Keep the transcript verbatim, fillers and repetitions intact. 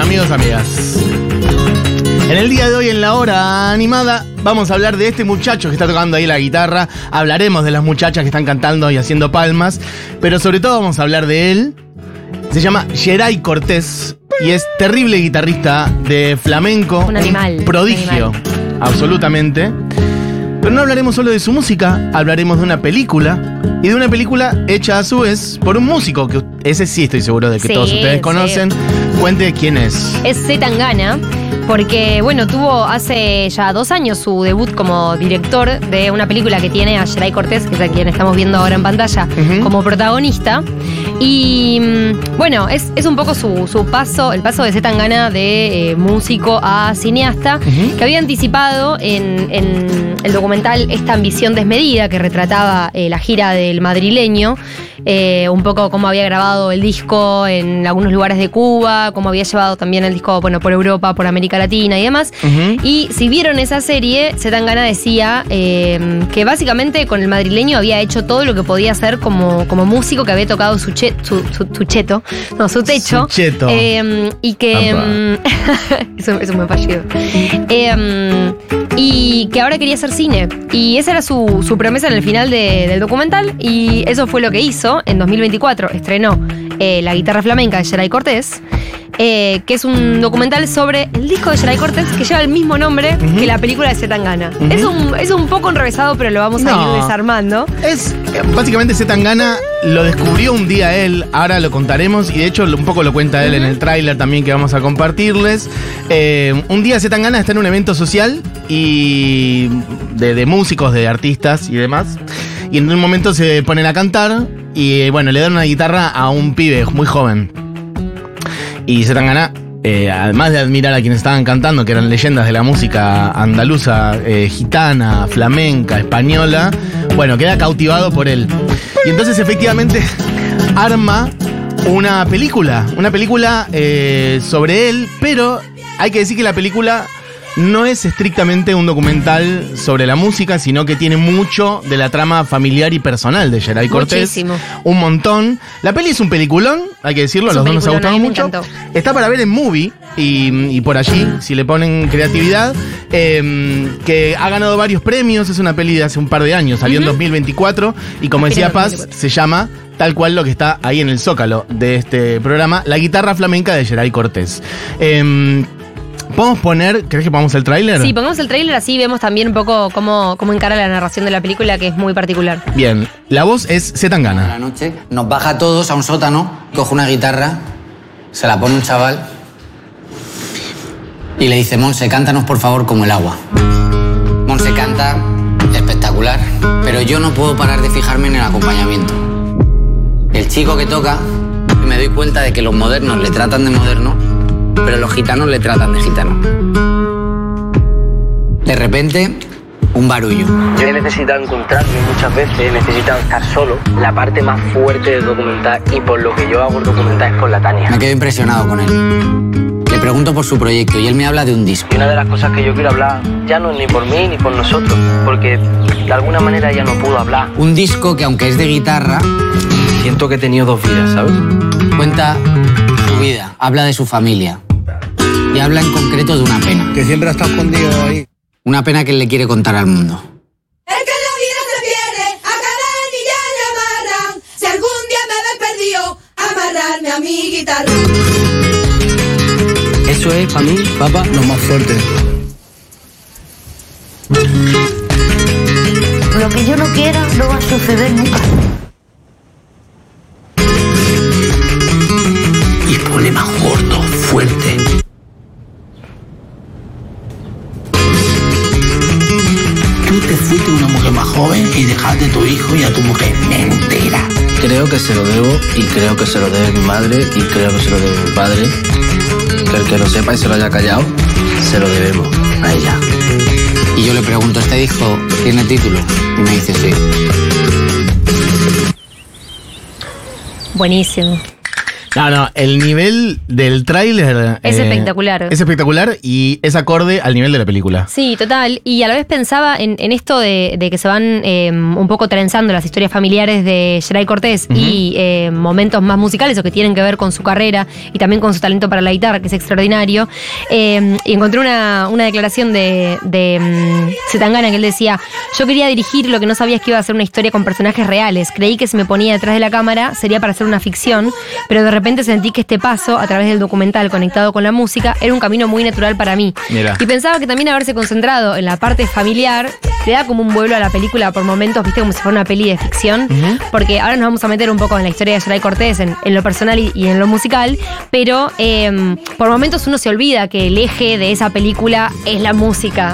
amigos, amigas. En el día de hoy, en la hora animada, vamos a hablar de este muchacho que está tocando ahí la guitarra. Hablaremos de las muchachas que están cantando y haciendo palmas, pero sobre todo vamos a hablar de él. Se llama Geray Cortés y es terrible guitarrista de flamenco. Un animal. Un prodigio, un animal. Absolutamente. Pero no hablaremos solo de su música, hablaremos de una película. Y de una película hecha a su vez por un músico, que ese sí estoy seguro de que Sí, todos ustedes sí. conocen. Cuente quién es. Es Z Tangana, porque bueno, tuvo hace ya dos años su debut como director de una película que tiene a Geray Cortés, que es a quien estamos viendo ahora en pantalla, Uh-huh. como protagonista. Y mm, bueno, es, es un poco su, su paso, el paso de Z Tangana de eh, músico a cineasta, Uh-huh. que había anticipado en, en el documental Esta ambición desmedida, que retrataba eh, la gira del madrileño, eh, un poco cómo había grabado el disco en algunos lugares de Cuba, cómo había llevado también el disco, bueno, por Europa, por América Latina y demás. Uh-huh. Y si vieron esa serie, Z Tangana decía eh, que básicamente con el madrileño había hecho todo lo que podía hacer como, como músico, que había tocado su, che, su, su, su cheto, no, su techo. Su cheto. Eh, y que... es, un, es un buen fallido. Eh, y que ahora quería hacer cine. Y esa era su, su promesa en el final de, del documental. Y eso fue lo que hizo. En dos mil veinticuatro estrenó eh, La guitarra flamenca de Geray Cortés, eh, que es un documental sobre el disco de Geray Cortés que lleva el mismo nombre Uh-huh. que la película de Z Tangana. Uh-huh. Es un, es un poco enrevesado, pero lo vamos a No. ir desarmando. Es, básicamente Z Tangana lo descubrió un día él, ahora lo contaremos, y de hecho un poco lo cuenta él Uh-huh. en el tráiler también que vamos a compartirles. Eh, un día Z Tangana está en un evento social y de, de músicos, de artistas y demás, y en un momento se ponen a cantar y bueno, le dan una guitarra a un pibe muy joven. Y Z Tangana, eh, además de admirar a quienes estaban cantando, que eran leyendas de la música andaluza, eh, gitana, flamenca, española, bueno, queda cautivado por él. Y entonces efectivamente arma una película, una película eh, sobre él, pero hay que decir que la película no es estrictamente un documental sobre la música, sino que tiene mucho de la trama familiar y personal de Geray Cortés. Muchísimo. Un montón. La peli es un peliculón, hay que decirlo, a Es los un dos nos ha peliculón, gustado a mí me mucho. encantó. Está para ver en Movie y, y por allí, si le ponen creatividad, eh, que ha ganado varios premios. Es una peli de hace un par de años, salió Uh-huh. en dos mil veinticuatro y como Ah, decía pero Paz, dos mil veinticuatro. se llama tal cual lo que está ahí en el zócalo de este programa, La guitarra flamenca de Geray Cortés. Eh, ¿Podemos poner, crees que pongamos el tráiler? Sí, pongamos el tráiler, así vemos también un poco cómo, cómo encara la narración de la película, que es muy particular. Bien, la voz es Z A la Tangana. noche nos baja a todos a un sótano, coge una guitarra, se la pone un chaval y le dice: Monse, cántanos por favor como el agua. Monse canta espectacular, pero yo no puedo parar de fijarme en el acompañamiento. El chico que toca, y me doy cuenta de que los modernos le tratan de moderno, pero los gitanos le tratan de gitano. De repente, un barullo. Yo he necesitado encontrarme muchas veces, he necesitado estar solo. La parte más fuerte del documental, y por lo que yo hago el documental, es por la Tania. Me quedo impresionado con él. Le pregunto por su proyecto y él me habla de un disco. Y una de las cosas que yo quiero hablar ya no es ni por mí ni por nosotros, porque de alguna manera ella no pudo hablar. Un disco que, aunque es de guitarra, Siento que he tenido dos vidas, ¿sabes? cuenta su vida, habla de su familia y habla en concreto de una pena. Que siempre ha estado escondido ahí. Una pena que él le quiere contar al mundo. El que en la vida se pierde, a cada anilla le amarran. Si algún día me ves perdido, amarrarme a mi guitarra. Eso es, para mí, papá, lo más fuerte. Lo que yo no quiera no va a suceder nunca. Y pone más gordo, fuerte. Tú te fuiste una mujer más joven y dejaste a tu hijo y a tu mujer entera. Creo que se lo debo y creo que se lo debe mi madre y creo que se lo debe mi padre. Que el que lo sepa y se lo haya callado, se lo debemos a ella. Y yo le pregunto: ¿este disco tiene título? Y me dice sí. Buenísimo. No, no, el nivel del tráiler Es eh, espectacular. Es espectacular y es acorde al nivel de la película. Sí, total. Y a la vez pensaba en, en esto de, de que se van eh, un poco trenzando las historias familiares de Geray Cortés uh-huh. y eh, momentos más musicales o que tienen que ver con su carrera y también con su talento para la guitarra, que es extraordinario. Eh, y encontré una, una declaración de, de um, Zetangana que él decía: yo quería dirigir lo que no sabía es que iba a ser una historia con personajes reales. Creí que si me ponía detrás de la cámara sería para hacer una ficción, pero de repente sentí que este paso, a través del documental conectado con la música, era un camino muy natural para mí. Mira. Y pensaba que también haberse concentrado en la parte familiar le da como un vuelo a la película por momentos, viste, como si fuera una peli de ficción, uh-huh. porque ahora nos vamos a meter un poco en la historia de Geray Cortés, en, en lo personal y, y en lo musical, pero eh, por momentos uno se olvida que el eje de esa película es la música.